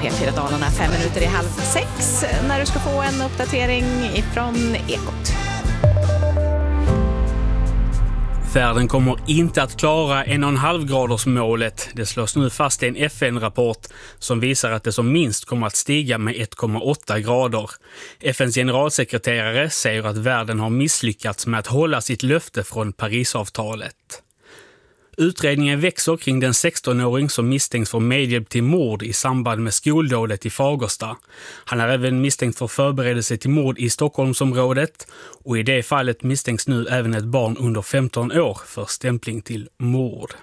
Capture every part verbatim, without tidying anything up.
P fyra Dalarna, fem minuter i halv sex, när du ska få en uppdatering ifrån Ekot. Världen kommer inte att klara en och en halv graders målet. Det slås nu fast i en F N-rapport som visar att det som minst kommer att stiga med ett komma åtta grader. F N:s generalsekreterare säger att världen har misslyckats med att hålla sitt löfte från Parisavtalet. Utredningen växer kring den sextonåring som misstänks för medhjälp till mord i samband med skoldådet i Fagersta. Han är även misstänkt för förberedelse till mord i Stockholmsområdet, och i det fallet misstänks nu även ett barn under femton år för stämpling till mord.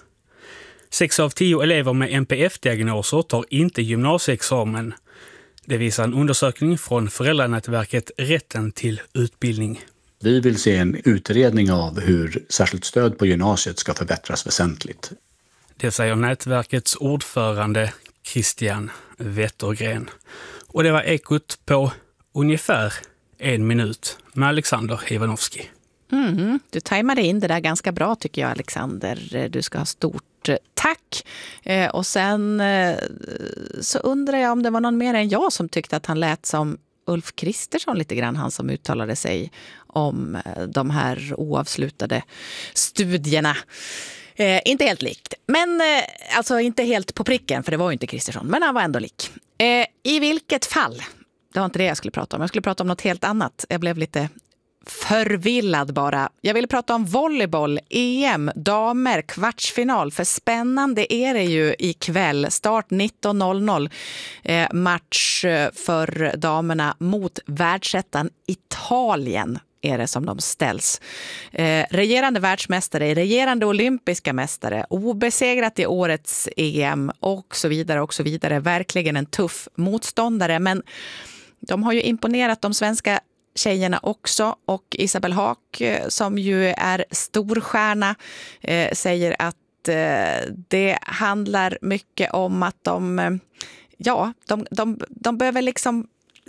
Sex av tio elever med N P F-diagnoser tar inte gymnasieexamen. Det visar en undersökning från föräldranätverket Rätten till utbildning. Vi vill se en utredning av hur särskilt stöd på gymnasiet ska förbättras väsentligt. Det säger nätverkets ordförande Christian Wettergren. Och det var Ekot på ungefär en minut med Alexander Ivanovski. Mm, du tajmade in det där ganska bra tycker jag, Alexander. Du ska ha stort tack. Eh, och sen eh, så undrar jag om det var någon mer än jag som tyckte att han lät som Ulf Kristersson lite grann, han som uttalade sig om de här oavslutade studierna. Eh, inte helt likt, men eh, alltså inte helt på pricken, för det var ju inte Kristersson, men han var ändå lik. Eh, I vilket fall, det var inte det jag skulle prata om, jag skulle prata om något helt annat. Jag blev lite förvillad bara. Jag ville prata om volleyboll, E M, damer, kvartsfinal. För spännande är det ju ikväll. Start nitton noll noll. Eh, match för damerna mot världsettan Italien är det som de ställs. Eh, regerande världsmästare, regerande olympiska mästare, obesegrat i årets E M och så vidare och så vidare. Verkligen en tuff motståndare, men de har ju imponerat de svenska tjejerna också, och Isabel Haak som ju är storstjärna eh, säger att eh, det handlar mycket om att de eh, ja, de, de, de behöver liksom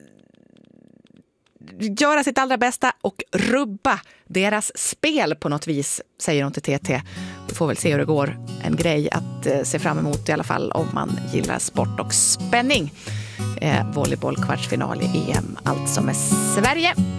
göra sitt allra bästa och rubba deras spel på något vis, säger hon till T T. Vi får väl se hur det går. En grej att eh, se fram emot i alla fall om man gillar sport och spänning. Eh, volleyboll kvartsfinal i E M, alltså med Sverige.